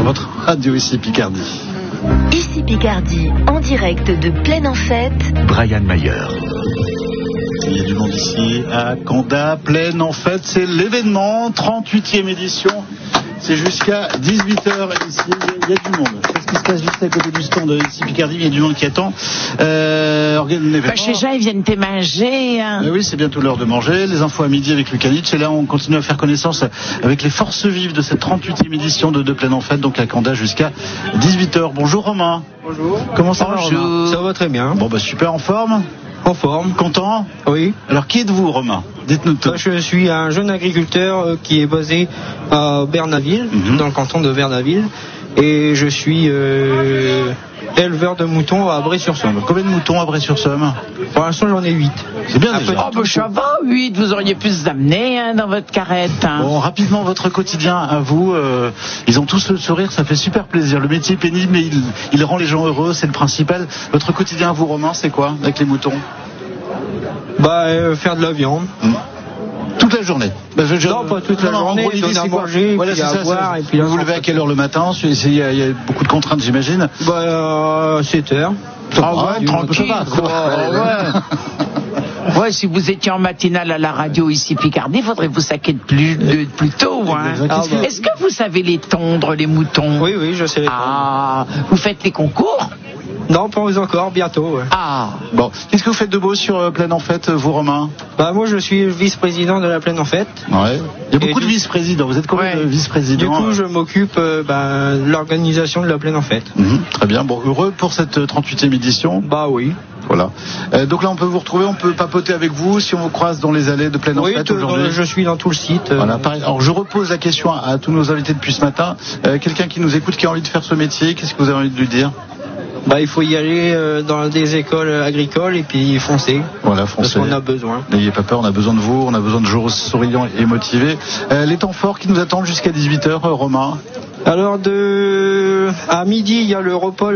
votre radio ici Picardie. Ici Picardie, en direct de Plaine en Fête. Brian Mayer. Il y a du monde ici à Condat, Plaine en Fête, c'est l'événement, 38e édition. C'est jusqu'à 18h ici, il y a du monde. Qu'est-ce qui se passe juste à côté du stand ici Picardie, il y a du monde qui attend. Chez Jean, ils viennent te manger. Hein. Oui, c'est bientôt l'heure de manger. Les infos à midi avec Lucanic. Et là, on continue à faire connaissance avec les forces vives de cette 38e édition de Plaine en Fête, donc à Condat jusqu'à 18h. Bonjour Romain. Bonjour. Comment ça va Romain ? Ça va très bien. Bon, super, en forme ? En forme. Content ? Oui. Alors, qui êtes-vous Romain ? Dites-nous tout. Je suis un jeune agriculteur qui est basé à Bernaville, dans le canton de Bernaville. Et je suis éleveur de moutons à Bray-sur-Somme. Combien de moutons à Bray-sur-Somme ? Pour l'instant, j'en ai 8. C'est bien déjà. Ça va, 8, vous auriez pu vous amener dans votre carrette. Hein. Bon, rapidement, votre quotidien à vous. Ils ont tous le sourire, ça fait super plaisir. Le métier est pénible, mais il rend les gens heureux, c'est le principal. Votre quotidien à vous, Romain, c'est quoi avec les moutons ? Faire de la viande. Toute la journée. Non, pas toute la journée, donner à manger, voilà, puis à boire. Et puis vous vous levez à quelle heure le matin ? Il y a beaucoup de contraintes, j'imagine. 7 heures. Tranquille, Ouais, si vous étiez en matinale à la radio ici Picardie, il faudrait vous saquer de plus tôt. Hein. Est-ce que vous savez les tondre, les moutons ? Oui, je sais les tondre. Vous faites les concours ? Non, pas encore, bientôt. Ouais. Bon. Qu'est-ce que vous faites de beau sur Plaine en Fête, vous, Romain ? Moi, je suis vice-président de la Plaine en Fête. Ouais. Il y a beaucoup de vice-présidents. Vous êtes combien de vice-présidents ? Du coup, je m'occupe de l'organisation de la Plaine en Fête. Très bien. Bon, heureux pour cette 38e édition ? Oui. Voilà. Donc là, on peut vous retrouver, on peut papoter avec vous si on vous croise dans les allées de Plaine en Fête aujourd'hui. Oui, je suis dans tout le site. Voilà, pareil. Alors, je repose la question à tous nos invités depuis ce matin. Quelqu'un qui nous écoute, qui a envie de faire ce métier, qu'est-ce que vous avez envie de lui dire ? Il faut y aller dans des écoles agricoles et puis foncer. Voilà, foncer. Parce qu'on a besoin. N'ayez pas peur, on a besoin de vous, on a besoin de gens souriants et motivés. Les temps forts qui nous attendent jusqu'à 18h, Romain ? Alors, à midi, il y a le repas